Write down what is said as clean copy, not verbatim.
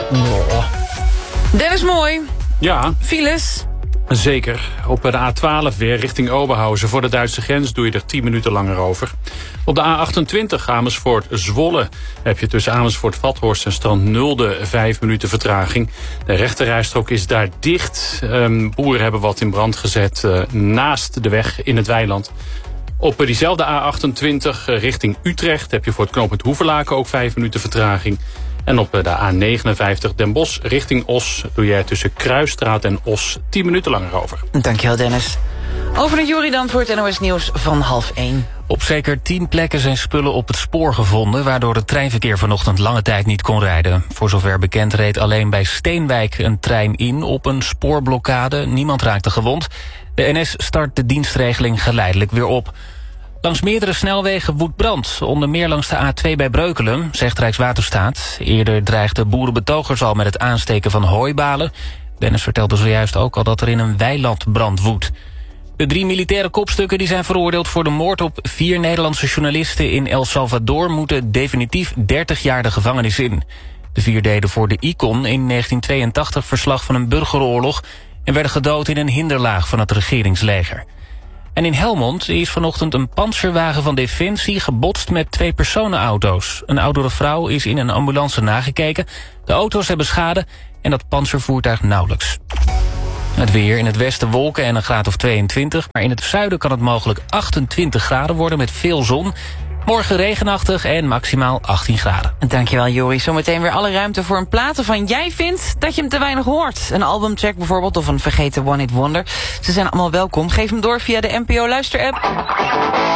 Oh. Dennis Mooi. Ja. Files. Zeker. Op de A12 weer richting Oberhausen. Voor de Duitse grens doe je er 10 minuten langer over. Op de A28 Amersfoort-Zwolle heb je tussen Amersfoort-Vathorst en Strand Nulde 5 minuten vertraging. De rechterrijstrook is daar dicht. Boeren hebben wat in brand gezet naast de weg in het weiland. Op diezelfde A28 richting Utrecht heb je voor het knooppunt Hoevelaken ook 5 minuten vertraging. En op de A59 Den Bosch richting Os doe je tussen Kruisstraat en Os 10 minuten langer over. Dankjewel, Dennis. Over naar Juri dan voor het NOS Nieuws van 12:30. Op zeker 10 plekken zijn spullen op het spoor gevonden, waardoor het treinverkeer vanochtend lange tijd niet kon rijden. Voor zover bekend reed alleen bij Steenwijk een trein in op een spoorblokkade. Niemand raakte gewond. De NS start de dienstregeling geleidelijk weer op. Langs meerdere snelwegen woedt brand, onder meer langs de A2 bij Breukelen, zegt Rijkswaterstaat. Eerder dreigden boerenbetogers al met het aansteken van hooibalen. Dennis vertelde zojuist ook al dat er in een weiland brand woedt. De 3 militaire kopstukken die zijn veroordeeld voor de moord op 4 Nederlandse journalisten in El Salvador moeten definitief 30 jaar de gevangenis in. De 4 deden voor de Icon in 1982 verslag van een burgeroorlog en werden gedood in een hinderlaag van het regeringsleger. En in Helmond is vanochtend een pantserwagen van Defensie gebotst met 2 personenauto's. Een oudere vrouw is in een ambulance nagekeken. De auto's hebben schade en dat pantservoertuig nauwelijks. Het weer, in het westen wolken en een graad of 22. Maar in het zuiden kan het mogelijk 28 graden worden met veel zon. Morgen regenachtig en maximaal 18 graden. Dankjewel, Jori. Zometeen weer alle ruimte voor een plaat waarvan jij vindt dat je hem te weinig hoort. Een albumtrack bijvoorbeeld of een vergeten one-hit wonder. Ze zijn allemaal welkom. Geef hem door via de NPO Luister-app.